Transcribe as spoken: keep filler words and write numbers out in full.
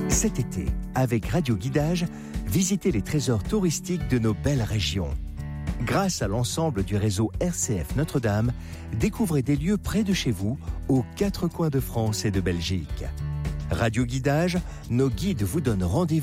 Cet été, avec Radio Guidage, visitez les trésors touristiques de nos belles régions. Grâce à l'ensemble du réseau R C F Notre-Dame, découvrez des lieux près de chez vous, aux quatre coins de France et de Belgique. Radio Guidage, nos guides vous donnent rendez-vous